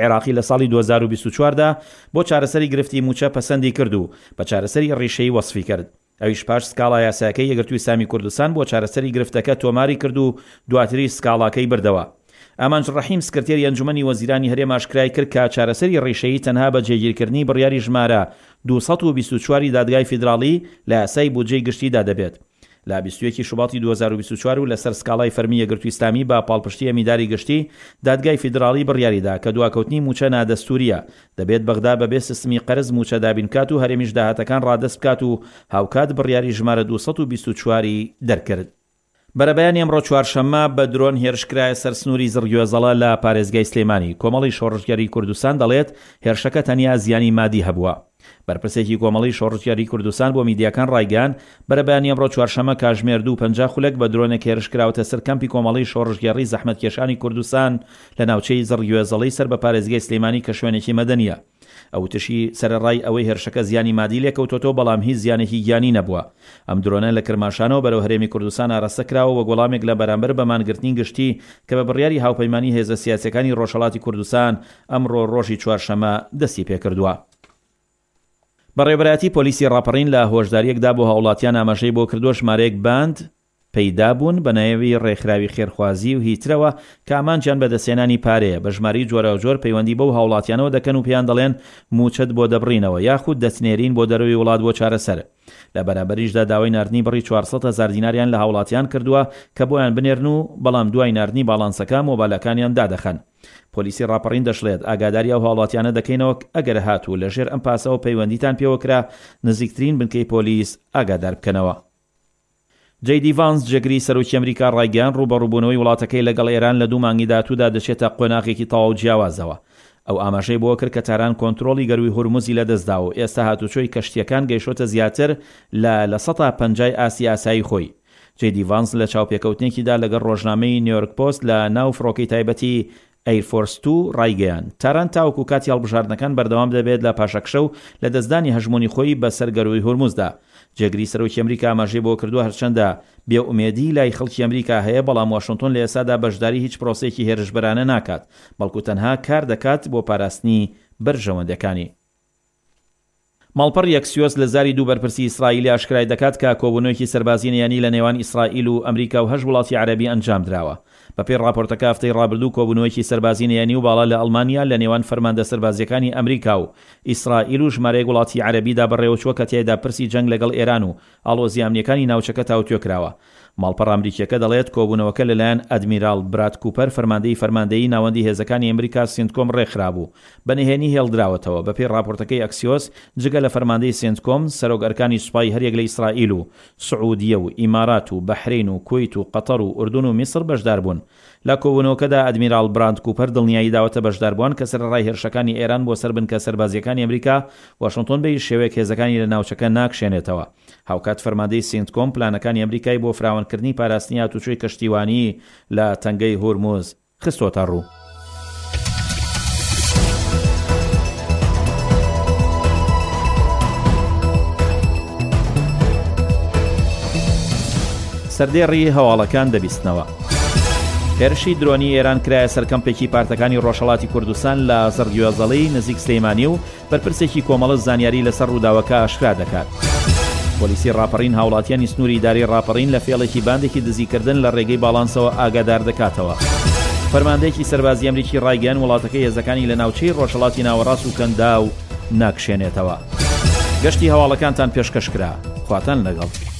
عێراقی لە ساڵی 2024دا بۆ چارەسەری گرفتی موچە پەسەندی کرد و بە چارەسەری ڕیشەی وەسفی کرد. ئەویش پاش سکاڵا یاساکەی یەکگرتووی ئیسلامی کوردستان بۆ چارەسەری گرفتەکە تۆماری کرد و دواتری سکاڵاکەی بردەوە. ئامانج ڕەحیم سکرتێری ئەنجومەنی وەزیرانی هەرێم ئاشکرای کرد کە چارەسەری ڕیشەیی تەنها بە جێگیرکردنی بڕیاری ژمارە 224 دادگای فیدراڵی لە یاسای بودجەی گشتیدا دەبێت. لە 21 شوباتی 2024 و لەسەر سکاڵای فەرمی یەکگرتووی ئیسلامی بە پاڵپشتی ئەمیداری گشتی دادگای فیدراڵی بڕیاریدا کە دواکەوتنی موچە نادەستوریە دەبێت بەغدا بەبێ سیستمی قەرز موچە دابینکات و هەرێمیش داهاتەکان ڕادەست بکات و هاوکات بڕیاری ژمارە 224 دەرکرد. بەرەبەیانی ئەمڕۆ چوارشەممە بە درۆن هێرشکرایە سەر سنووری زڕگوێزەڵە لە پارێزگای سلێمانی. کۆمەڵی شۆڕژگەری کوردستان دەڵێت هێرشەکە تەنیا زیانی مادی هەبووە. بەرپرسێکی کۆمەڵی شۆڕژگەری کوردستان بۆ میدیاکان ڕایگەیاند بەرەبەیانی ئەمڕۆ چوارشەممە کاتژمێر 2:50 خولەک بە درۆنێک هێرشکراوەتە سەر کەمپی کۆمەڵی شۆڕژگەری زەحمەتکێشانی کوردستان لە ناوچەی زڕگوێزەڵەی سەر بە پارێزگای سلێمانی کە شوێنێکی مەدەنیە. ئەو تشی سەرڕای ئەوەی هێرشەکە زیانی مادی لێکەوتۆتەوە بەڵام هیچ زیانێکی گیانی نەبووە. ئەم درۆنە لە کرماشانەوە بەرەو هەرێمی کوردستان ئاڕاستە کراوە وە گوڵامێک لە بەرامبەر بەمانگرتنی گشتی کە بە بڕیاری هاوپەیمانی هێزە سیاسیەکانی ڕۆژهەڵاتی کوردستان ئەمڕۆ ڕۆژی چوارشەممە دەستی پێکردووە. بەڕێوەبەرایەتی پۆلیسی ڕاپەڕین لە هۆشداریەکدا بۆ هاوڵاتیان ئاماژەی بۆ کردووە ژمارەیەک باند پەیدا بوون بە ناوی ڕێکخراوی خێرخوازی و هیترەوە کە ئامانجیان بەدەستێنانی پارەیە بە ژماری جۆرە جۆر پەیوەندی بەو هاوڵاتیانەوە دەکەن و پێیان دەڵێن موچەت بۆ دەبڕینەوە یاخود دەچنێرین بۆ دەرەوەی وڵات بۆ چارەسەر. لە بەرامبەریشدا داوای ناردنی بڕی 400,000 دیناریان لە هاوڵاتیان کردووە کە بۆیان بنێرن و بەڵام دوای ناردنی باڵانسەکە مۆبایلەکانیان دادەخەن. پۆلیسی ڕاپەڕین دەشڵێت ئاگاداری ئەو هاوڵاتیانە دەکەینەوە ئەگەر هاتوو لەژێر ئەم پاسەوە پەیوەندیتان پێوەکرا نزیکترین بنکەی پۆلیس ئاگادار بکەنەوە. جەیدی ڤانس جێگری سەرۆکی ئەمریکا ڕایگەیان ڕوبەڕووبوونەوەی وڵاتەکەی لەگەڵ ئێران لە 2 مانگی داهاتوودا دەچێتە قۆناغێکی تەواو جیاوازەوە. ئەو ئاماژەی بۆ کرد کە تاران کۆنتڕۆڵی گەروی هورموزی لەدەستدا و ئێستا هاتوچۆی کەشتیەکان گەیشتۆتە زیاتر لە 150 ئاسی ئاسایی خۆی. جێدی ڤانس لە چاوپێکەوتنێکیدا لەگەڵ ڕۆژنامەی نیویۆرک پۆست لە ناو فڕۆکەی تایبەتی ئەیرفۆرس 2 ڕایگەیان تاران تاوەکو کاتی هەڵبژاردنەکان بەردەوام دەبێت لە پاشەکشە و لە دەستدانی هەژمۆنی خۆی بەسەر گەروی هورموزدا. جێگری سەرۆکی ئەمریکا ئاماژەی بۆ کردووە هەرچەندە بێئومێدی لای خەڵکی ئەمریکا هەیە بەڵام واشنگتن لە ئێستادا بەشداری هیچ پرۆسێکی هێرشبەرانە ناکات بەڵکو تەنها کار دەکات بۆ پاراستنی بەرژەوەندەکانی. ماڵپەڕ یەکسیۆس لە زاری دوو بەرپرسی ئیسرائیلی ئاشکرای دەکات کە کۆبوونەوەیەکی سەربازی نێیانی لە نێوان ئیسرائیل و ئەمریکا و 8 وڵاتی عەرەبی ئەنجام درراوە. بەپێی راپۆرتەکە هەفتەی ڕابردوو کۆبوونەوەیەکی سەربازی نێیانی و باڵا لە ئەڵمانیا لە نێوان فەرماندە سەربازیەکانی ئەمریکا و ئیسرائیل و ژمارەیەک وڵاتی عەرەبیدا بەڕێوەچووە کە تیایدا پرسی جەنگ لەگەڵ ئێران و ئاڵۆزی ئەمنیەکانی ناوچەکە تاوتوێکراوە. ماڵپەڕ ئەمریکیەکە دەڵێت کۆبوونەوەکە لەلایەن ئەدمیرال براد کوپەر فەرماندەی ناوەندی هێزەکانی ئەمریکا سێنتکۆم ڕێکخرابوو بەنهێنی هێڵدراوەتەوە. بەپێی راپۆرتەکەی ئەکسیۆس جگە لە فەرماندەی سێنتکۆم سەرۆک ئەرکانی سوپای هەرێک لە ئیسرائیل و سعودیە و ئیمارات و بەحرین و کویت و قەتەر و ئوردون و میسر بەشدار بوون. لە کۆبوونەوەکەدا ئەدمیرال براد کوپەر دڵنیایی داوەتە بەشداربووان کە سەرڕای هێرشەکانی ئێران بۆ سەر بنکە سەربازیەکانی ئەمریکا واشنگتن بە شێوەیەک هێزەکانی لە ناوچەکە ناکشێنێتەوە. هاوکات فەرماندەی سێنتکۆم پلانەکانی ئەمریکای بۆ فراوانکردنی پاراستنی هاتوچۆی کەشتیوانی لە تەنگەی هورموز خستۆتە ڕوو. سەردێڕی هەواڵەکان دەبیستنەوە. هێرشی درۆنی ئێران کرایە سەر کەمپێکی پارتەکانی ڕۆژهەڵاتی کوردستان لە زەرگوێزەڵەی نزیک سلەیمانی و بەرپرسێکی کۆمەڵە زانیاری لەسەر ڕووداوەکە ئاشکرا دەکات. پۆلیسی ڕاپەڕین هاوڵاتیانی سنووری ئیداری ڕاپەڕین لە فێڵێکی باندێکی دزیکردن لە ڕێگەی باڵانسەوە ئاگادار دەکاتەوە. فەرماندەیەکی سەربازی ئەمریکی ڕایگەیان وڵاتەکەی هێزەکانی لە ناوچەی ڕۆژهەڵاتی ناوەڕاست و کەندا و ناکشێنێتەوە. گەشتی هەواڵەکانتان پێشکەشکرا. خواتان لەگەڵ.